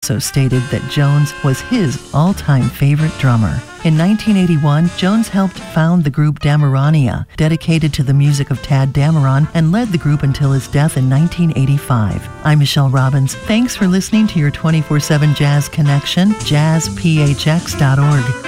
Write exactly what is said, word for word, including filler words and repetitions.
also stated that Jones was his all-time favorite drummer. In nineteen eighty-one, Jones helped found the group Damarania, dedicated to the music of Tadd Dameron, and led the group until his death in nineteen eighty-five. I'm Michelle Robbins. Thanks for listening to your twenty-four seven Jazz Connection, jazz p h x dot org.